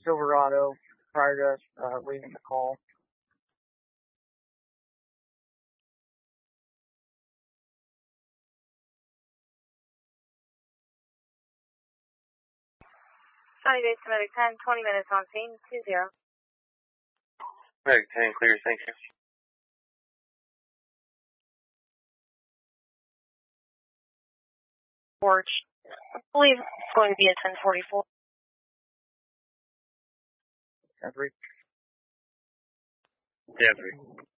Silverado prior to us leaving the call. Sunny Bay, Medic 10, 20 minutes on scene, 2-0. Medic 10, clear, thank you. Porch, I believe it's going to be a 1044. 10-3. 10-3.